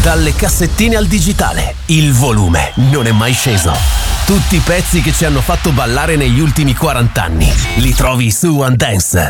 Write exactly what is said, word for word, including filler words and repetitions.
Dalle cassettine al digitale, il volume non è mai sceso. Tutti i pezzi che ci hanno fatto ballare negli ultimi quaranta anni li trovi su One Dance.